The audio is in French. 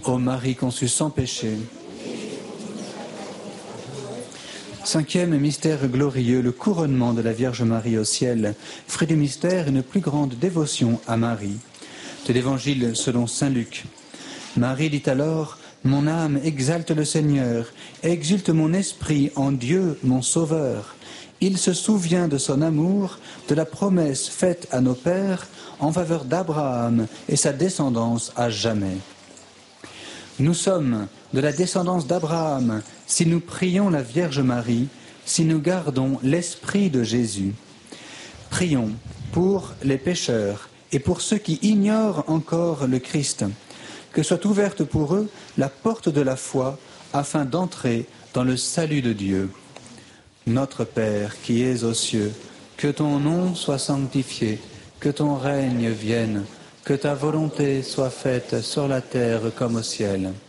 Ô Marie conçue sans péché. Cinquième mystère glorieux, le couronnement de la Vierge Marie au ciel. Fruit du mystère, une plus grande dévotion à Marie. De l'Évangile selon saint Luc. Marie dit alors, « Mon âme exalte le Seigneur, exulte mon esprit en Dieu mon Sauveur. Il se souvient de son amour, de la promesse faite à nos pères en faveur d'Abraham et sa descendance à jamais. » Nous sommes de la descendance d'Abraham si nous prions la Vierge Marie, si nous gardons l'esprit de Jésus. Prions pour les pécheurs et pour ceux qui ignorent encore le Christ, que soit ouverte pour eux la porte de la foi afin d'entrer dans le salut de Dieu. Notre Père qui es aux cieux, que ton nom soit sanctifié, que ton règne vienne, que ta volonté soit faite sur la terre comme au ciel.